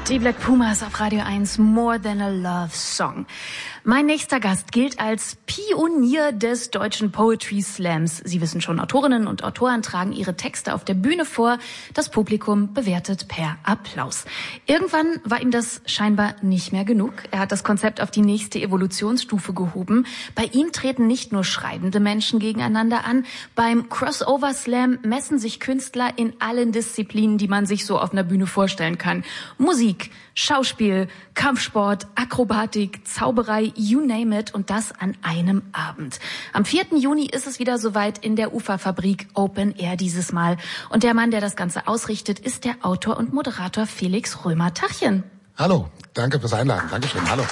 Die Black Pumas auf Radio 1, More Than a Love Song. Mein nächster Gast gilt als Pionier des deutschen Poetry Slams. Sie wissen schon, Autorinnen und Autoren tragen ihre Texte auf der Bühne vor. Das Publikum bewertet per Applaus. Irgendwann war ihm das scheinbar nicht mehr genug. Er hat das Konzept auf die nächste Evolutionsstufe gehoben. Bei ihm treten nicht nur schreibende Menschen gegeneinander an. Beim Crossover Slam messen sich Künstler in allen Disziplinen, die man sich so auf einer Bühne vorstellen kann. Musik, Schauspiel, Kampfsport, Akrobatik, Zauberei, you name it, und das an einem Abend. Am 4. Juni ist es wieder soweit in der Uferfabrik, Open Air dieses Mal. Und der Mann, der das Ganze ausrichtet, ist der Autor und Moderator Felix Römer. Tachchen. Hallo, danke fürs Einladen. Dankeschön, hallo.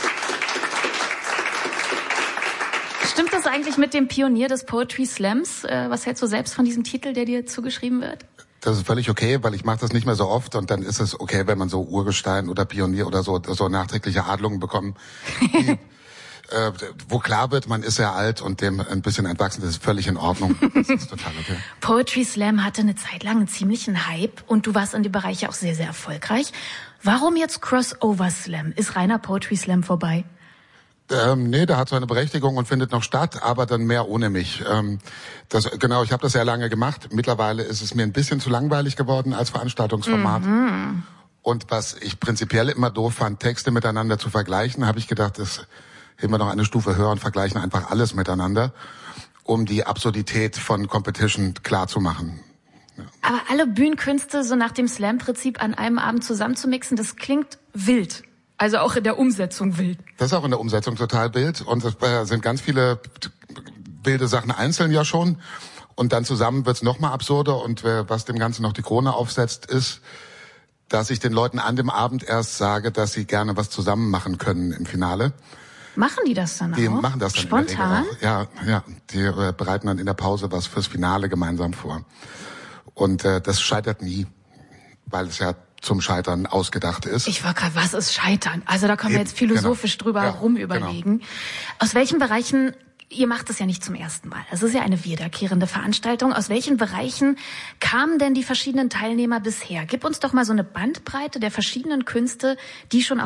Stimmt das eigentlich mit dem Pionier des Poetry Slams? Was hältst du selbst von diesem Titel, der dir zugeschrieben wird? Das ist völlig okay, weil ich mache das nicht mehr so oft, und dann ist es okay, wenn man so Urgestein oder Pionier oder so nachträgliche Adlungen bekommt, die, wo klar wird, man ist sehr alt und dem ein bisschen entwachsen. Das ist völlig in Ordnung. Das ist total okay. Poetry Slam hatte eine Zeit lang einen ziemlichen Hype und du warst in dem Bereich auch sehr, sehr erfolgreich. Warum jetzt Crossover Slam? Ist reiner Poetry Slam vorbei? Nee, der hat seine Berechtigung und findet noch statt, aber dann mehr ohne mich. Ich habe das sehr lange gemacht. Mittlerweile ist es mir ein bisschen zu langweilig geworden als Veranstaltungsformat. Mhm. Und was ich prinzipiell immer doof fand, Texte miteinander zu vergleichen, habe ich gedacht, das heben wir noch eine Stufe höher und vergleichen einfach alles miteinander, um die Absurdität von Competition klar zu machen. Ja. Aber alle Bühnenkünste so nach dem Slam-Prinzip an einem Abend zusammenzumixen, das klingt wild. Also auch in der Umsetzung wild. Das ist auch in der Umsetzung total wild. Und es sind ganz viele wilde Sachen einzeln ja schon. Und dann zusammen wird's noch mal absurder. Und was dem Ganzen noch die Krone aufsetzt, ist, dass ich den Leuten an dem Abend erst sage, dass sie gerne was zusammen machen können im Finale. Machen die das dann auch? Die machen das dann spontan? In der Regel auch. Ja. Die bereiten dann in der Pause was fürs Finale gemeinsam vor. Und das scheitert nie, weil es ja zum Scheitern ausgedacht ist. Ich war gerade, was ist Scheitern? Also da können wir jetzt philosophisch drüber herum überlegen. Genau. Aus welchen Bereichen, ihr macht es ja nicht zum ersten Mal, es ist ja eine wiederkehrende Veranstaltung, aus welchen Bereichen kamen denn die verschiedenen Teilnehmer bisher? Gib uns doch mal so eine Bandbreite der verschiedenen Künste, die schon